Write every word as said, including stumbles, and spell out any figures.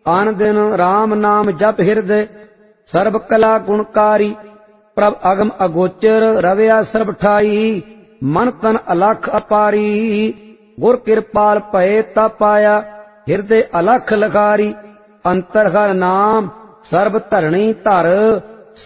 आन दिन राम नाम जप हृदय सर्ब कला गुणकारी प्रभ अगम अगोचर रविया सर्ब ठाई मन तन अलख अपारी गुर कृपाल भये तप पाया हृदय अलख लखारी अंतर हर नाम सर्ब धरणी धर